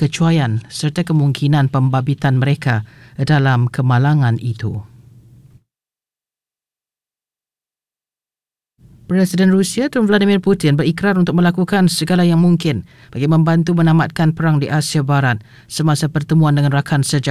kecuaian serta kemungkinan pembabitan mereka dalam kemalangan itu. Presiden Rusia Tun Vladimir Putin berikrar untuk melakukan segala yang mungkin bagi membantu menamatkan perang di Asia Barat semasa pertemuan dengan rakan sejawat